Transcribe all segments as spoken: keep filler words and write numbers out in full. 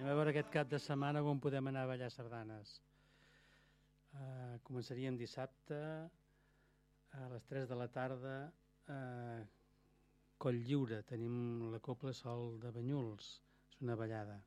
Anem a veure aquest cap de setmana on podem anar a ballar sardanes. Uh, començaríem dissabte a les tres de la tarda a Coll Lliure. Tenim la Cobla Sol de Banyuls, és una ballada.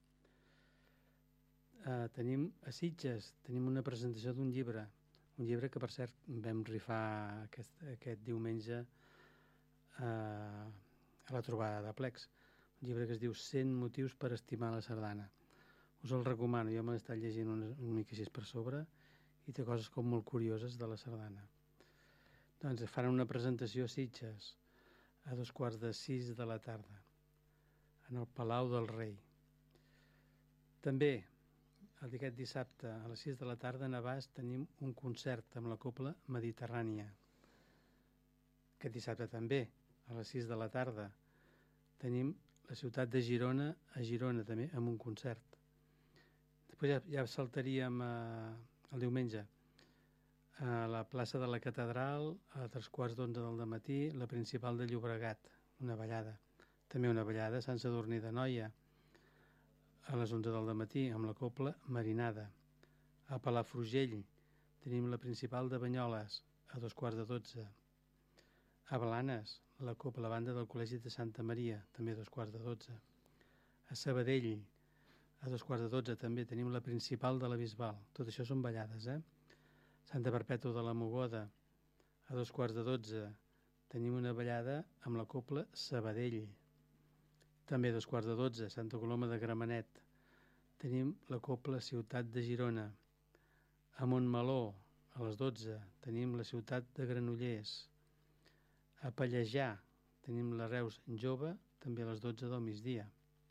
Uh, tenim a Sitges, tenim una presentació d'un llibre, un llibre que per cert vam rifar aquest, aquest diumenge uh, a la trobada de Plecs, un llibre que es diu cent motius per estimar la sardana. Us el recomano, jo m'he estat llegint una, una mica així per sobre i té coses com molt curioses de la sardana. Doncs faran una presentació a Sitges a dos quarts de sis de la tarda en el Palau del Rei. També aquest dissabte a les sis de la tarda a Navàs tenim un concert amb la Cobla Mediterrània. Aquest dissabte també a les sis de la tarda tenim la ciutat de Girona a Girona també amb un concert. Després ja, ja saltaríem a, el diumenge a la plaça de la Catedral a tres quarts d'onze del matí, la principal de Llobregat, una ballada. També una ballada a Sant Sadurní d'Anoia a les onze del matí amb la Cobla Marinada. A Palafrugell tenim la principal de Banyoles a dos quarts de dotze. A Blanes, la Cobla, la banda del Col·legi de Santa Maria, també a dos quarts de dotze. A Sabadell, a dos quarts de dotze també tenim la principal de la Bisbal. Tot això són ballades, eh? Santa Perpètua de la Mogoda, a dos quarts de dotze tenim una ballada amb la Cobla Sabadell. També a dos quarts de dotze, Santa Coloma de Gramenet, tenim la Cobla Ciutat de Girona. A Montmeló, a les dotze, tenim la Ciutat de Granollers. A Pallejà tenim la Reus Jove, també a les dotze del migdia.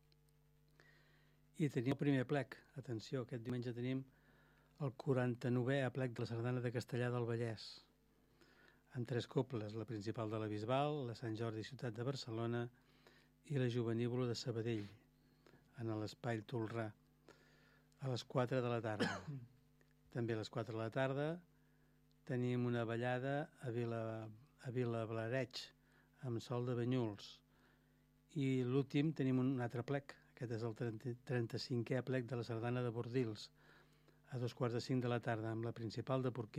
I tenim el primer plec. Atenció, aquest diumenge tenim el quaranta-novè aplec de la Sardana de Castellar del Vallès, amb tres cobles, la principal de la Bisbal, la Sant Jordi Ciutat de Barcelona i la Jovenívola de Sabadell, en l'Espai Tolrà, a les quatre de la tarda. També a les quatre de la tarda tenim una ballada a Vila, a Vilablareig, amb Sol de Banyuls. I l'últim tenim un altre plec, aquest és el trenta-cinquè plec de la Sardana de Bordils, a dos quarts de cinc de la tarda, amb la principal de Porquer